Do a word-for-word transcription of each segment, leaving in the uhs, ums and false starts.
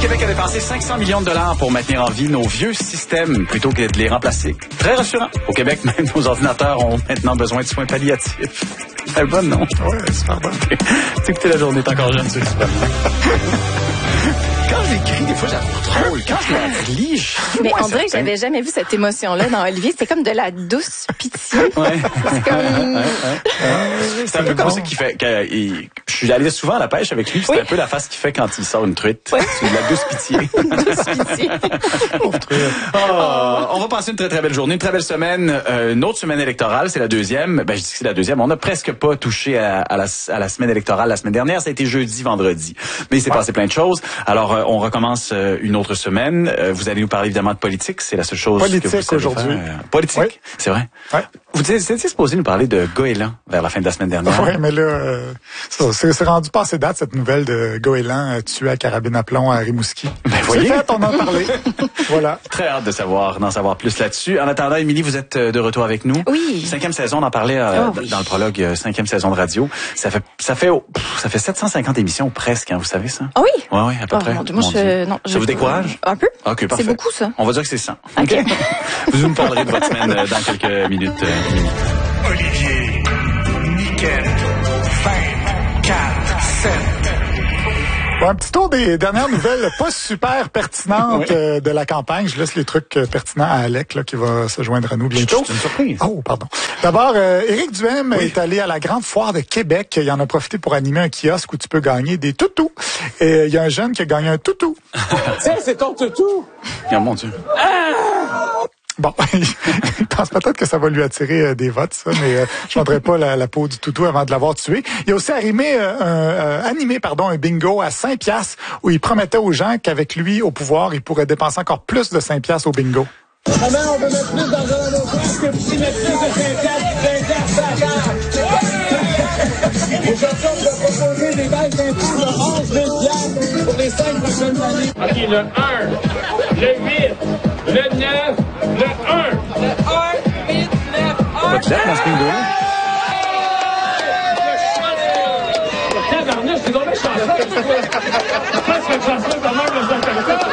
Québec a dépensé cinq cents millions de dollars pour maintenir en vie nos vieux systèmes plutôt que de les remplacer. Très rassurant. Au Québec, même nos ordinateurs ont maintenant besoin de soins palliatifs. C'est bonne, non? Oui, super bonne. Tu écoutes la journée, t'es encore jeune, c'est super. Quand j'écris, des fois, j'ai drôle. Quand je la relis, je Mais on dirait que j'avais jamais vu cette émotion-là dans Olivier. C'était comme de la douce pitié. Ouais. C'est comme... Ouais, ouais, ouais. C'est un peu comme ça qu'il fait. Que, il, je suis allé souvent à la pêche avec lui. C'est oui. un peu la face qu'il fait quand il sort une truite. Oui. C'est de la douce pitié. douce pitié. Pauvre truite. Oh, on va passer une très très belle journée, une très belle semaine. Euh, une autre semaine électorale, c'est la deuxième. Ben je dis que c'est la deuxième. On n'a presque pas touché à, à, la, à la semaine électorale la semaine dernière. Ça a été jeudi, vendredi. Mais il s'est ouais. passé plein de choses. Alors euh, on recommence euh, une autre semaine. Euh, vous allez nous parler évidemment de politique. C'est la seule chose politique que vous savez aujourd'hui. Faire. Politique, oui. C'est vrai. Ouais. Vous étiez supposé nous parler de Goéland vers la fin de la semaine dernière. Oui, mais là, euh, c'est, c'est rendu passé date, cette nouvelle de Goéland euh, tué à carabine à plomb à Rimouski. Ben, c'est voyez. fait, on en a parlé. Voilà. Très hâte de savoir, d'en savoir plus là-dessus. En attendant, Émilie, vous êtes de retour avec nous. Oui. Cinquième saison, on en parlait euh, oh, oui. dans le prologue, euh, cinquième saison de radio. Ça fait, ça fait, oh, ça fait sept cent cinquante émissions presque, hein, vous savez ça? Ah oui? Oui, oui, à peu oh, près. Mon Dieu, moi, je, non, ça je, vous décourage? Un peu. Ok, parfait. C'est beaucoup, ça. On va dire que c'est cent. OK. Vous nous parlerez de votre semaine euh, dans quelques minutes, euh, Émilie. Olivier, Niquette, vingt-quatre sept. Bon, un petit tour des dernières nouvelles pas super pertinentes oui. euh, de la campagne. Je laisse les trucs euh, pertinents à Alec là, qui va se joindre à nous bientôt. C'est une surprise. Oh, pardon. D'abord, euh, Éric Duhaime oui. est allé à la Grande Foire de Québec. Il en a profité pour animer un kiosque où tu peux gagner des toutous. Et il y a un jeune qui a gagné un toutou. Tiens, c'est ton toutou! Oh mon Dieu. Ah! Bon, il pense peut-être que ça va lui attirer euh, des votes, ça, mais euh, je ne vendrai pas la, la peau du toutou avant de l'avoir tué. Il a aussi animé, euh, un, euh, animé pardon, un bingo à cinq piastres où il promettait aux gens qu'avec lui au pouvoir, il pourrait dépenser encore plus de cinq piastres au bingo. Comment on peut mettre plus d'argent dans nos poches que si mettre plus de cinq piastres, cinq piastres à la Aujourd'hui, on va proposer des baisses d'impôts de onze mille piastres pour les cinq prochaines années. OK, le un, le huit, le neuf, le un. Le un, huit, neuf, un. Pas de date dans ce bingo-là? Tabarnak, c'est donc chanceux. Presque chanceux quand même, le cinq octobre.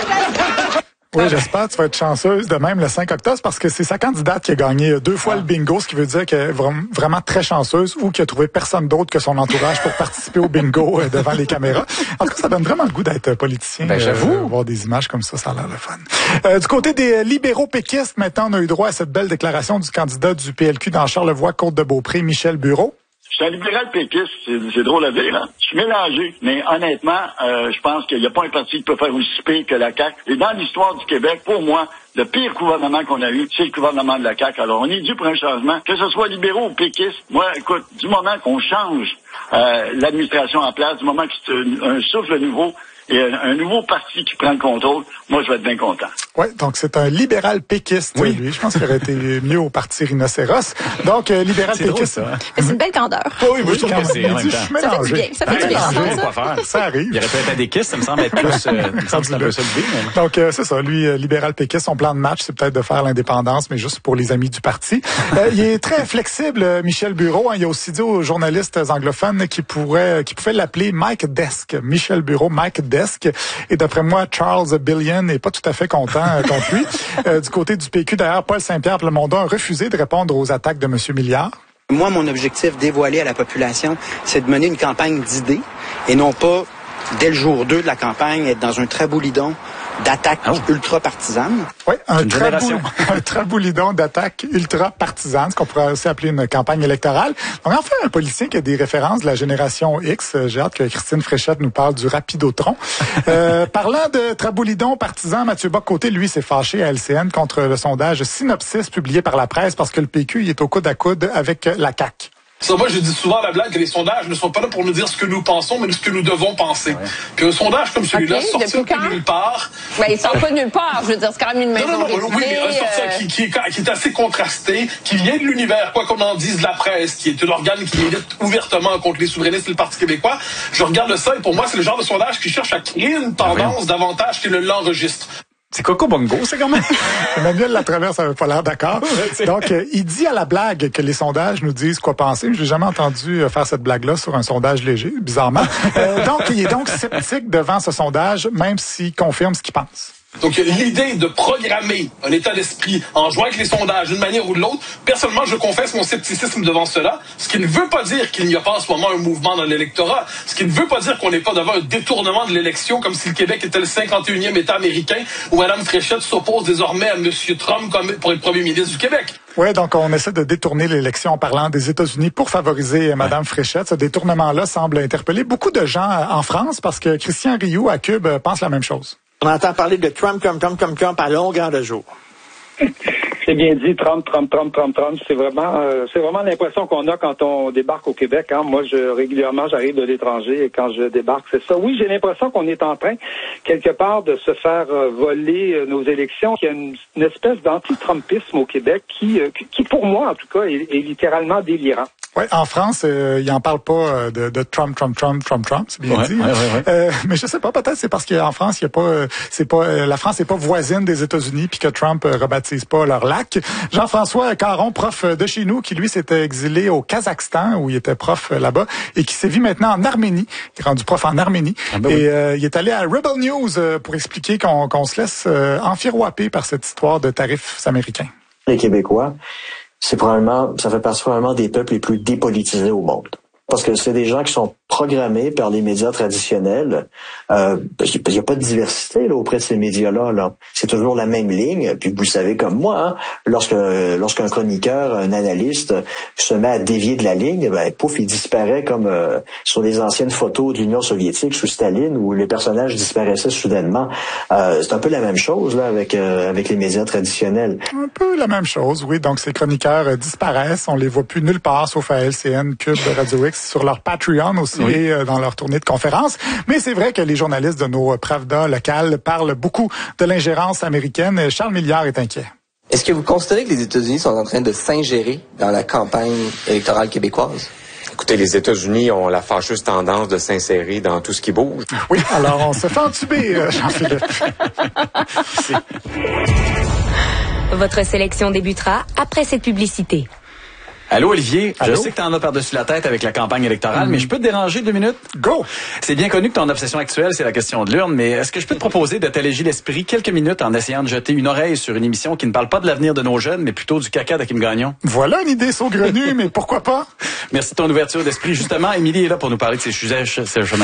Oui, j'espère que tu vas être chanceuse de même le cinq octobre parce que c'est sa candidate qui a gagné deux fois ah. le bingo, ce qui veut dire qu'elle est vraiment très chanceuse ou qui a trouvé personne d'autre que son entourage pour participer au bingo devant les caméras. En tout cas, ça donne vraiment le goût d'être politicien. Ben, j'avoue. Euh, voir des images comme ça, ça a l'air le fun. Euh, du côté des libéraux péquistes, maintenant, on a eu droit à cette belle déclaration du candidat du P L Q dans Charlevoix-Côte-de-Beaupré, Michel Bureau. Je suis un libéral péquiste, c'est, c'est drôle à dire, hein? Je suis mélangé, mais honnêtement, euh, je pense qu'il n'y a pas un parti qui peut faire aussi pire que la C A Q. Et dans l'histoire du Québec, pour moi, le pire gouvernement qu'on a eu, c'est le gouvernement de la C A Q. Alors, on est dû pour un changement, que ce soit libéraux ou péquistes. Moi, écoute, du moment qu'on change euh, l'administration en place, du moment que c'est un, un souffle nouveau, et un, un nouveau parti qui prend le contrôle, moi, je vais être bien content. Oui, donc c'est un libéral péquiste, oui. lui. Je pense qu'il aurait été mieux au parti rhinocéros. Donc, euh, libéral c'est péquiste. Drôle, ça, hein? Mais c'est une belle candeur. Oh, oui, moi, je trouve que c'est en même temps. Ça fait du bien. Ça fait du bien. Ça. Ça. ça arrive. Il aurait pu être adéquiste, ça me semble être plus, euh, il me semble que c'est un peu ça le but. Mais... Donc, euh, c'est ça. Lui, euh, libéral péquiste, son plan de match, c'est peut-être de faire l'indépendance, mais juste pour les amis du parti. Euh, il est très flexible, euh, Michel Bureau. Hein, il a aussi dit aux journalistes anglophones qu'il pourrait, qu'il pouvait l'appeler Mike Desk. Michel Bureau, Mike Desk. Et d'après moi, Charles Billion n'est pas tout à fait content euh, contre lui. Euh, du côté du P Q, d'ailleurs, Paul Saint-Pierre Plamondon a refusé de répondre aux attaques de M. Milliard. Moi, mon objectif dévoilé à la population, c'est de mener une campagne d'idées et non pas, dès le jour deux de la campagne, être dans un traboulidon d'attaques oh. ultra-partisanes. Oui, un, trabou, un traboulidon d'attaques ultra-partisanes, ce qu'on pourrait aussi appeler une campagne électorale. Donc, enfin, un politicien qui a des références de la génération X. J'ai hâte que Christine Fréchette nous parle du rapidotron. euh, parlant de traboulidon partisan, Mathieu Bock-Côté, lui, s'est fâché à L C N contre le sondage Synopsis publié par la presse parce que le P Q il est au coude à coude avec la C A Q. Ça, moi, je dis souvent à la blague que les sondages ne sont pas là pour nous dire ce que nous pensons, mais ce que nous devons penser. Ouais. Puis un sondage comme celui-là, okay, sortir de nulle part... Ben, il sort pas de nulle part. Je veux dire, c'est quand même une maison non, non, non, résidée, oui, mais un sortir euh... qui, qui, est, qui est assez contrasté, qui vient de l'univers, quoi qu'on en dise, la presse, qui est un organe qui milite ouvertement contre les souverainistes et le Parti québécois. Je regarde ça et pour moi, c'est le genre de sondage qui cherche à créer une tendance ah, davantage qu'il ne l'enregistre. C'est Coco Bongo, c'est quand même. Emmanuel Latraverse n'avait pas l'air d'accord. Donc, euh, il dit à la blague que les sondages nous disent quoi penser. Je n'ai jamais entendu faire cette blague-là sur un sondage léger, bizarrement. Euh, donc, il est donc sceptique devant ce sondage, même s'il confirme ce qu'il pense. Donc, l'idée de programmer un état d'esprit en jouant avec les sondages d'une manière ou de l'autre, personnellement, je confesse mon scepticisme devant cela, ce qui ne veut pas dire qu'il n'y a pas en ce moment un mouvement dans l'électorat, ce qui ne veut pas dire qu'on n'est pas devant un détournement de l'élection, comme si le Québec était le cinquante et unième État américain, où Mme Fréchette s'oppose désormais à M. Trump comme pour être premier ministre du Québec. Oui, donc on essaie de détourner l'élection en parlant des États-Unis pour favoriser Mme ouais. Fréchette. Ce détournement-là semble interpeller beaucoup de gens en France, parce que Christian Rioux, à Cube, pense la même chose. On entend parler de Trump, Trump, Trump, Trump, Trump à longueur de jour. C'est bien dit, Trump, Trump, Trump, Trump, Trump. C'est vraiment, euh, c'est vraiment l'impression qu'on a quand on débarque au Québec. Hein. Moi, je régulièrement, j'arrive de l'étranger et quand je débarque, c'est ça. Oui, j'ai l'impression qu'on est en train, quelque part, de se faire euh, voler euh, nos élections. Il y a une, une espèce d'anti-Trumpisme au Québec qui, euh, qui, pour moi, en tout cas, est, est littéralement délirant. Oui, en France, euh, ils en parlent pas de, de Trump, Trump, Trump, Trump, Trump, c'est bien ouais, dit. Ouais, ouais, ouais. Euh, mais je sais pas, peut-être c'est parce qu'en France, il y a pas, euh, c'est pas, euh, la France n'est pas voisine des États-Unis, puis que Trump euh, rebaptise pas leur lac. Jean-François Caron, prof de chez nous, qui lui s'était exilé au Kazakhstan, où il était prof euh, là-bas, et qui sévit maintenant en Arménie. Il est rendu prof en Arménie. Ah ben et oui. euh, il est allé à Rebel News euh, pour expliquer qu'on, qu'on se laisse euh, enfiroiper par cette histoire de tarifs américains. Les Québécois, c'est probablement, ça fait partie probablement des peuples les plus dépolitisés au monde. Parce que c'est des gens qui sont programmés par les médias traditionnels. Euh, il n'y a pas de diversité là, auprès de ces médias-là. Là. C'est toujours la même ligne. Puis vous le savez comme moi, hein, lorsque lorsqu'un chroniqueur, un analyste se met à dévier de la ligne, ben pouf, il disparaît comme euh, sur les anciennes photos de l'Union soviétique sous Staline où les personnages disparaissaient soudainement. Euh, c'est un peu la même chose là avec euh, avec les médias traditionnels. Un peu la même chose, oui. Donc ces chroniqueurs euh, disparaissent, on les voit plus nulle part sauf à L C N, Cube, Radio X, sur leur Patreon aussi. Oui. Et dans leur tournée de conférences. Mais c'est vrai que les journalistes de nos Pravda locales parlent beaucoup de l'ingérence américaine. Charles Milliard est inquiet. Est-ce que vous considérez que les États-Unis sont en train de s'ingérer dans la campagne électorale québécoise? Écoutez, les États-Unis ont la fâcheuse tendance de s'insérer dans tout ce qui bouge. Oui, alors on se fait entuber, Jean-Philippe. Votre sélection débutera après cette publicité. Allô, Olivier. Allô? Je sais que t'en as par-dessus la tête avec la campagne électorale, mmh. mais je peux te déranger deux minutes? Go! C'est bien connu que ton obsession actuelle, c'est la question de l'urne, mais est-ce que je peux te proposer de t'alléger l'esprit quelques minutes en essayant de jeter une oreille sur une émission qui ne parle pas de l'avenir de nos jeunes, mais plutôt du caca d'Hakim Gagnon? Voilà une idée saugrenue, mais pourquoi pas? Merci de ton ouverture d'esprit. Justement, Émilie est là pour nous parler de ces sujets. Ces chemins.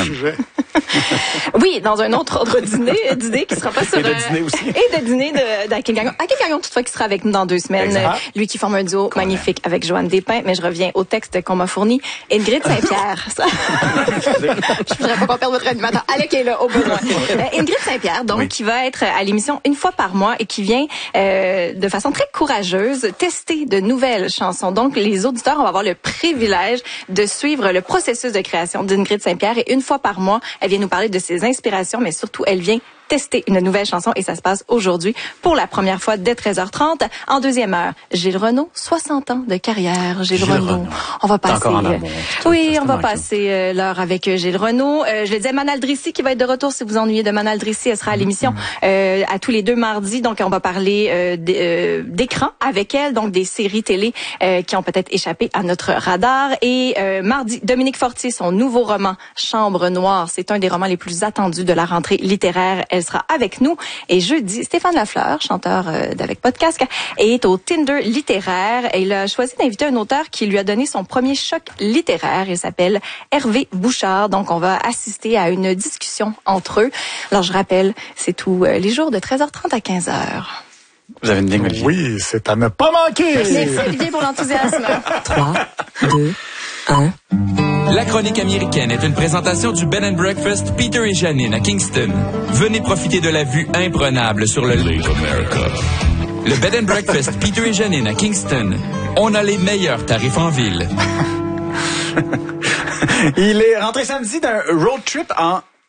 Oui, dans un autre ordre d'idée, d'idée qui sera pas sur... Et de dîner aussi. Et de dîner de, d'Hakim Gagnon. Hakim Gagnon, toutefois, qui sera avec nous dans deux semaines. Exact. Lui qui forme un duo Qu'on magnifique aime. Avec Joanne Despins, mais je reviens au texte qu'on m'a fourni. Ingrid Saint-Pierre. Ça... je voudrais pas qu'on perde votre animateur. Allez, qui est là, au besoin. Euh, Ingrid Saint-Pierre, donc, oui. qui va être à l'émission une fois par mois et qui vient euh, de façon très courageuse tester de nouvelles chansons. Donc, les auditeurs vont avoir le privilège de suivre le processus de création d'Ingrid Saint-Pierre et une fois par mois, elle vient nous parler de ses inspirations, mais surtout, elle vient tester une nouvelle chanson et ça se passe aujourd'hui pour la première fois dès treize heures trente. En deuxième heure, Gilles Renaud, soixante ans de carrière. Gilles, Gilles Renaud. Renaud. On va passer. Euh, oui, on va passer euh, l'heure avec euh, Gilles Renaud. Euh, je le disais, Manal Drissi qui va être de retour. Si vous vous ennuyez de Manal Drissi, elle sera à l'émission euh, à tous les deux mardis. Donc, on va parler euh, euh, d'écran avec elle, donc des séries télé euh, qui ont peut-être échappé à notre radar. Et euh, mardi, Dominique Fortier, son nouveau roman Chambre Noire. C'est un des romans les plus attendus de la rentrée littéraire. Elle sera avec nous. Et jeudi, Stéphane Lafleur, chanteur euh, d'Avec Pas de Casque, est au Tinder littéraire. Et il a choisi d'inviter un auteur qui lui a donné son premier choc littéraire. Il s'appelle Hervé Bouchard. Donc, on va assister à une discussion entre eux. Alors, je rappelle, c'est tous euh, les jours de treize heures trente à quinze heures. Vous avez une ligne, Olivier? Oui, c'est à ne pas manquer. Merci, Olivier, pour l'enthousiasme. trois, deux, un... La chronique américaine est une présentation du Bed and Breakfast Peter et Janine à Kingston. Venez profiter de la vue imprenable sur le Lake America. Le Bed and Breakfast Peter et Janine à Kingston. On a les meilleurs tarifs en ville. Il est rentré samedi d'un road trip en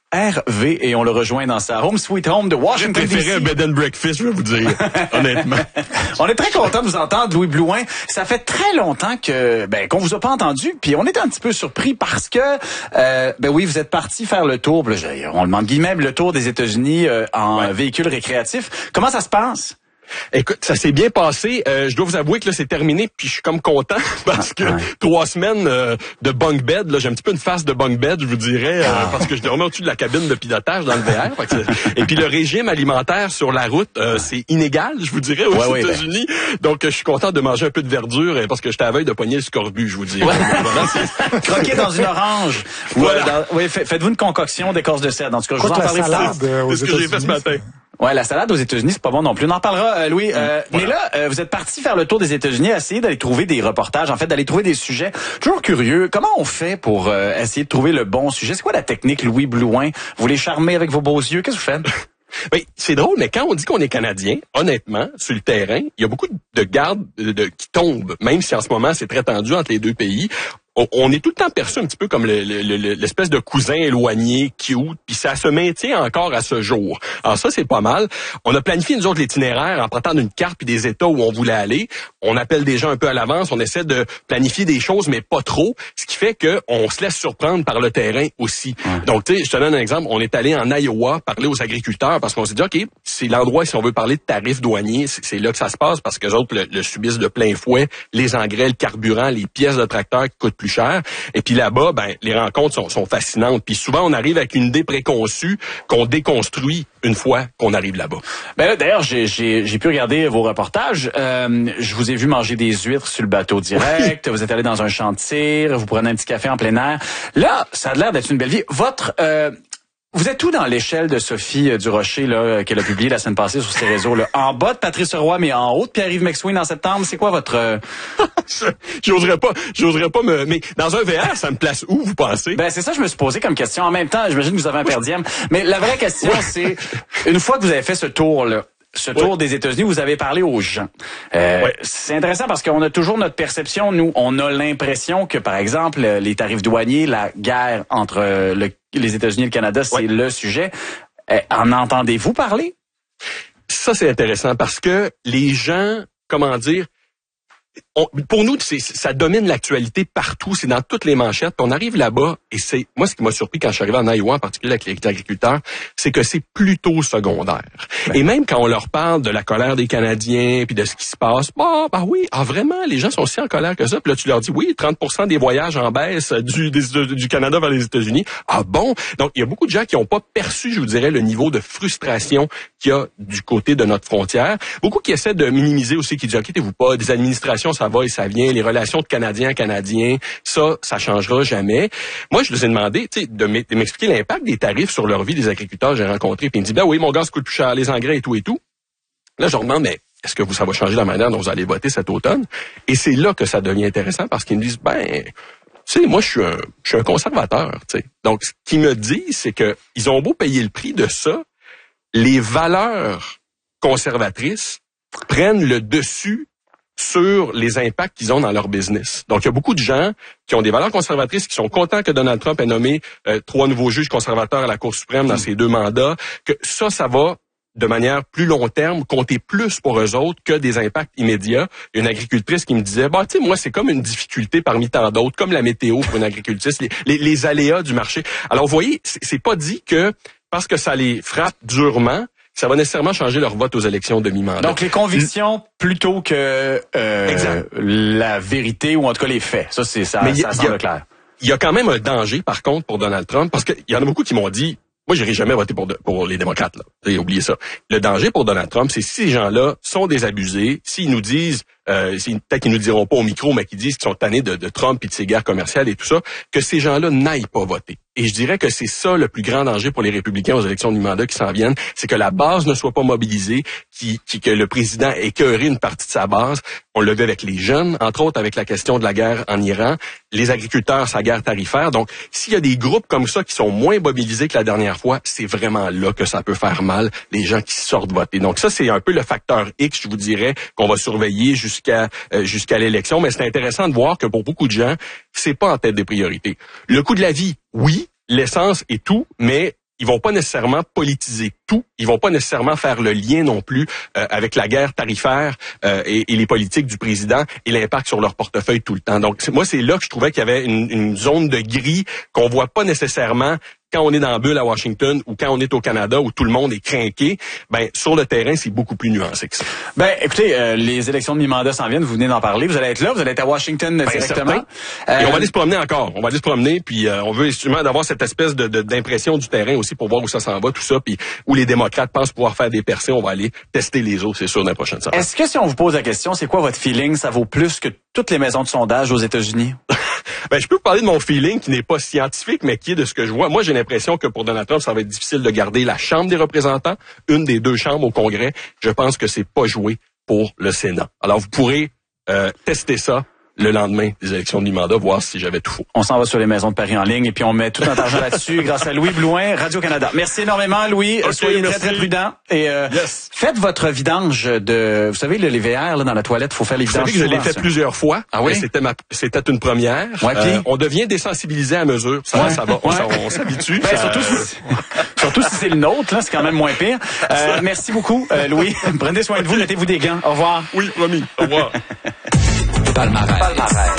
R V et on le rejoint dans sa home sweet home de Washington D C. J'ai préféré un bed and breakfast, je vais vous dire, honnêtement. On est très content de vous entendre, Louis Blouin. Ça fait très longtemps que ben qu'on vous a pas entendu, puis on est un petit peu surpris parce que euh, ben oui, vous êtes parti faire le tour, ben, on le demande guillemets, le tour des États-Unis euh, en ouais. véhicule récréatif. Comment ça se passe? Écoute, ça s'est bien passé. Euh, je dois vous avouer que là, c'est terminé, puis je suis comme content parce que ouais. trois semaines euh, de bunk bed, là, j'ai un petit peu une face de bunk bed, je vous dirais, euh, parce que je dormais au-dessus de la cabine de pilotage dans le V R. Et puis le régime alimentaire sur la route, euh, c'est inégal, je vous dirais, aux ouais, États-Unis. Ouais, ben. Donc, je suis content de manger un peu de verdure parce que j'étais à veille de pogner le scorbut, je vous dirais. Ouais. Croquer dans une orange. Voilà. Dans, oui, faites-vous une concoction d'écorce de cèdre. En tout cas, je vous en parle. C'est ce que j'ai fait ce matin. Ouais, la salade aux États-Unis, c'est pas bon non plus. On en parlera, euh, Louis. Euh, voilà. Mais là, euh, vous êtes parti faire le tour des États-Unis, essayer d'aller trouver des reportages, en fait, d'aller trouver des sujets. Toujours curieux. Comment on fait pour euh, essayer de trouver le bon sujet? C'est quoi la technique, Louis Blouin? Vous les charmez avec vos beaux yeux? Qu'est-ce que vous faites? Ben, c'est drôle, mais quand on dit qu'on est Canadien, honnêtement, sur le terrain, il y a beaucoup de gardes de, de, qui tombent, même si en ce moment c'est très tendu entre les deux pays. On est tout le temps perçu un petit peu comme le, le, le, l'espèce de cousin éloigné, cute, puis ça se maintient encore à ce jour. Alors ça, c'est pas mal. On a planifié, nous autres, l'itinéraire en partant d'une carte puis des États où on voulait aller. On appelle des gens un peu à l'avance, on essaie de planifier des choses, mais pas trop, ce qui fait que on se laisse surprendre par le terrain aussi. Mmh. Donc, tu sais, je te donne un exemple. On est allé en Iowa parler aux agriculteurs parce qu'on s'est dit, OK, c'est l'endroit, si on veut parler de tarifs douaniers, c'est, c'est là que ça se passe parce que les autres le, le subissent de plein fouet, les engrais, le carburant, les pièces de tracteur qui coûtent plus cher. Et puis là-bas, ben les rencontres sont, sont fascinantes. Puis souvent, on arrive avec une idée préconçue qu'on déconstruit une fois qu'on arrive là-bas. Ben là, d'ailleurs, j'ai, j'ai, j'ai pu regarder vos reportages. Euh, je vous ai vu manger des huîtres sur le bateau direct. Oui. Vous êtes allé dans un champ de tir. Vous prenez un petit café en plein air. Là, ça a l'air d'être une belle vie. Votre... Euh, Vous êtes où dans l'échelle de Sophie euh, Durocher là qu'elle a publié la semaine passée sur ses réseaux là? En bas de Patrice Roy, mais en haut de Pierre-Yves McSween en septembre. C'est quoi votre euh... J'oserais pas, j'oserais pas me. Mais dans un V R, ça me place où, vous pensez? Ben c'est ça, je me suis posé comme question. En même temps, j'imagine que vous avez un per diem. Mais la vraie question, c'est une fois que vous avez fait ce tour là. Ce tour oui. des États-Unis, vous avez parlé aux gens. Euh, oui. C'est intéressant parce qu'on a toujours notre perception. Nous, on a l'impression que, par exemple, les tarifs douaniers, la guerre entre le, les États-Unis et le Canada, c'est oui. le sujet. Euh, en entendez-vous parler? Ça, c'est intéressant parce que les gens, comment dire, on, pour nous, c'est, ça domine l'actualité partout, c'est dans toutes les manchettes. On arrive là-bas et c'est moi ce qui m'a surpris quand je suis arrivé en Iowa, en particulier avec les agriculteurs, c'est que c'est plutôt secondaire. Ben. Et même quand on leur parle de la colère des Canadiens puis de ce qui se passe, bah, bah oui, ah vraiment, les gens sont si en colère que ça. Puis là, tu leur dis oui, trente pour cent des voyages en baisse du, des, du Canada vers les États-Unis. Ah bon? Donc il y a beaucoup de gens qui n'ont pas perçu, je vous dirais, le niveau de frustration qu'il y a du côté de notre frontière. Beaucoup qui essaient de minimiser aussi, qui disent inquiétez-vous pas, des administrations ça va et ça vient, les relations de Canadiens à Canadiens, ça, ça changera jamais. Moi, je leur ai demandé, tu sais, de m'expliquer l'impact des tarifs sur leur vie des agriculteurs que j'ai rencontrés. Puis ils me disent, ben oui, mon gaz coûte plus cher, les engrais et tout et tout. Là, je leur demande, mais est-ce que vous, ça va changer la manière dont vous allez voter cet automne? Et c'est là que ça devient intéressant parce qu'ils me disent, ben, tu sais, moi, je suis un, je suis un conservateur, tu sais. Donc, ce qu'ils me disent, c'est que ils ont beau payer le prix de ça, les valeurs conservatrices prennent le dessus sur les impacts qu'ils ont dans leur business. Donc, il y a beaucoup de gens qui ont des valeurs conservatrices, qui sont contents que Donald Trump ait nommé euh, trois nouveaux juges conservateurs à la Cour suprême dans ses deux mandats, que ça, ça va, de manière plus long terme, compter plus pour eux autres que des impacts immédiats. Il y a une agricultrice qui me disait, bah, tu sais, moi, c'est comme une difficulté parmi tant d'autres, comme la météo pour une agricultrice, les, les, les aléas du marché. Alors, vous voyez, c'est, c'est pas dit que, parce que ça les frappe durement, ça va nécessairement changer leur vote aux élections de mi-mandat. Donc, les convictions plutôt que euh, la vérité ou en tout cas les faits. Ça, c'est ça, ça semble clair. Il y a quand même un danger, par contre, pour Donald Trump, parce qu'il y en a beaucoup qui m'ont dit, moi, j'irai jamais voter pour, de, pour les démocrates, là. Vous avez oublié ça. Le danger pour Donald Trump, c'est si ces gens-là sont désabusés, s'ils nous disent, euh, peut-être qu'ils nous diront pas au micro, mais qu'ils disent qu'ils sont tannés de, de Trump et de ses guerres commerciales et tout ça, que ces gens-là n'aillent pas voter. Et je dirais que c'est ça le plus grand danger pour les républicains aux élections du mandat qui s'en viennent, c'est que la base ne soit pas mobilisée, qui, qui, que le président ait écœuré une partie de sa base. On le vit avec les jeunes, entre autres avec la question de la guerre en Iran, les agriculteurs, sa guerre tarifaire. Donc, s'il y a des groupes comme ça qui sont moins mobilisés que la dernière fois, c'est vraiment là que ça peut faire mal, les gens qui sortent voter. Donc ça, c'est un peu le facteur X, je vous dirais, qu'on va surveiller jusqu'à euh, jusqu'à l'élection. Mais c'est intéressant de voir que pour beaucoup de gens, c'est pas en tête des priorités. Le coût de la vie, oui, l'essence et tout, mais ils vont pas nécessairement politiser tout, ils vont pas nécessairement faire le lien non plus euh, avec la guerre tarifaire euh, et, et les politiques du président et l'impact sur leur portefeuille tout le temps. Donc moi, c'est là que je trouvais qu'il y avait une, une zone de gris qu'on voit pas nécessairement quand on est dans la bulle à Washington ou quand on est au Canada où tout le monde est crinqué. Ben sur le terrain, c'est beaucoup plus nuancé que ça. Ben écoutez, euh, les élections de mi-mandat s'en viennent, vous venez d'en parler, vous allez être là, vous allez être à Washington ben, directement. Euh, et on va aller se promener encore, on va aller se promener, puis euh, on veut justement d'avoir cette espèce de, de d'impression du terrain aussi pour voir où ça s'en va, tout ça, puis où les démocrates pensent pouvoir faire des percées, on va aller tester les eaux, c'est sûr, dans la prochaine semaine. Est-ce que si on vous pose la question, c'est quoi votre feeling, ça vaut plus que toutes les maisons de sondage aux États-Unis? Ben, je peux vous parler de mon feeling qui n'est pas scientifique, mais qui est de ce que je vois. Moi, j'ai l'impression que pour Donald Trump, ça va être difficile de garder la Chambre des représentants, une des deux chambres au Congrès. Je pense que c'est pas joué pour le Sénat. Alors, vous pourrez euh, tester ça le lendemain des élections de mi-mandat, voir si j'avais tout faux. On s'en va sur les maisons de Paris en ligne et puis on met tout notre argent là-dessus grâce à Louis Blouin, Radio-Canada. Merci énormément, Louis. Okay, Soyez merci. très, très prudents. Et euh, yes. faites votre vidange de... Vous savez, le, les V R là, dans la toilette, il faut faire les vidanges. Vous savez que je l'ai fait ça. plusieurs fois. Ah oui? C'était, ma, c'était une première. Ouais, puis... euh, on devient désensibilisé à mesure. Ça, ouais. ça va. On, ouais. ça, on s'habitue. Ben, ça... surtout, si, surtout si c'est le nôtre, là, c'est quand même moins pire. Euh, merci beaucoup, euh, Louis. Prenez soin de vous, mettez-vous des gants. Au revoir. Oui, promis. Au revoir. Palmarès. Palmarès.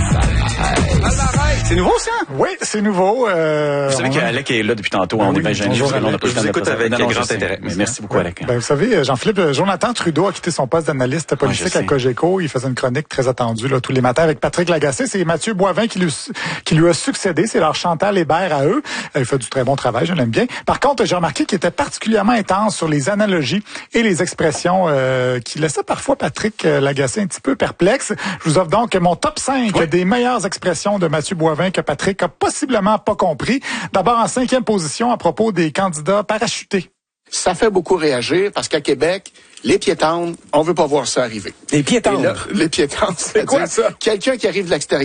C'est nouveau, ça? Oui, c'est nouveau. Euh, vous savez qu'Alec est là depuis tantôt. On oui, est bien gênés. On n'a pas eu écoute avec non, grand intérêt. Mais merci beaucoup, Alec. Ben, vous savez, Jean-Philippe, Jonathan Trudeau a quitté son poste d'analyste politique ouais, à Cogeco. Il faisait une chronique très attendue là, tous les matins avec Patrick Lagacé. C'est Mathieu Boivin qui lui, qui lui a succédé. C'est leur Chantal Hébert à eux. Il fait du très bon travail, je l'aime bien. Par contre, j'ai remarqué qu'il était particulièrement intense sur les analogies et les expressions euh, qui laissaient parfois Patrick Lagacé un petit peu perplexe. Je vous offre donc mon top cinq oui. des meilleures expressions de Mathieu Boivin que Patrick a possiblement pas compris. D'abord, en cinquième position, à propos des candidats parachutés. Ça fait beaucoup réagir parce qu'à Québec, les piétons, on veut pas voir ça arriver. Les piétons? Les piétons, c'est quoi ça? Quelqu'un qui arrive de l'extérieur.